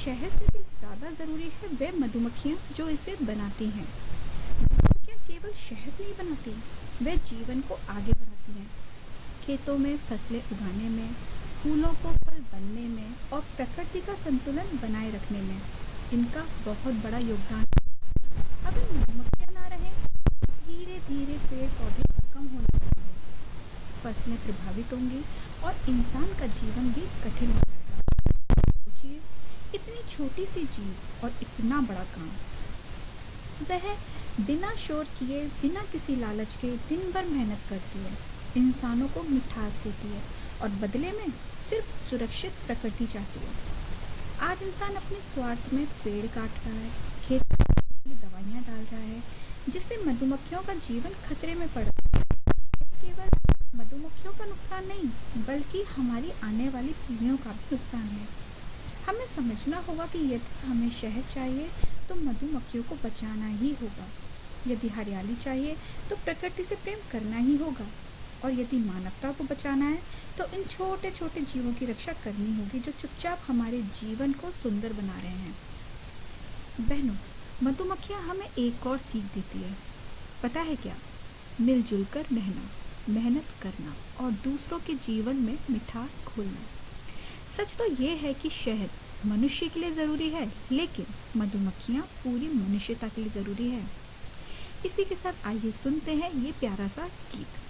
शहद से भी ज़्यादा ज़रूरी है वह मधुमक्खियाँ जो इसे बनाती हैं। मधुमक्खियाँ केवल शहद नहीं बनाती, वे जीवन को आगे बढ़ाती हैं। खेतों में फसलें उगाने में, फूलों को फल बनने में और प्रकृति का संतुलन बनाए रखने में इनका बहुत बड़ा योगदान है। अगर मधुमक्खियाँ ना रहें, धीरे धीरे पेड़ पौधे कम होने लगेंगे, फसलें प्रभावित होंगी और इंसान का जीवन भी कठिन हो जाएगा। सोचिए, इतनी छोटी सी जीव और इतना बड़ा काम। वह बिना शोर किए, बिना किसी लालच के दिन भर मेहनत करती है, इंसानों को मिठास देती है और बदले में सिर्फ सुरक्षित प्रकृति चाहती है। आज इंसान अपने स्वार्थ में पेड़ काट रहा है, खेत में दवाइयाँ डाल रहा है, जिससे मधुमक्खियों का जीवन खतरे में पड़ रहा है। केवल मधुमक्खियों का नुकसान नहीं, बल्कि हमारी आने वाली पीढ़ियों का भी नुकसान है। हमें समझना होगा कि यदि हमें शहद चाहिए तो मधुमक्खियों को बचाना ही होगा। यदि हरियाली चाहिए तो प्रकृति से प्रेम करना ही होगा। और यदि मानवता को बचाना है तो इन छोटे छोटे जीवों की रक्षा करनी होगी जो चुपचाप हमारे जीवन को सुंदर बना रहे हैं। बहनों, मधुमक्खियाँ हमें एक और सीख देती है। पता है क्या? मिलजुल कर रहना, मेहनत करना और दूसरों के जीवन में मिठास घोलना। सच तो ये है कि शहद मनुष्य के लिए ज़रूरी है, लेकिन मधुमक्खियाँ पूरी मनुष्यता के लिए ज़रूरी है। इसी के साथ आइए सुनते हैं ये प्यारा सा गीत।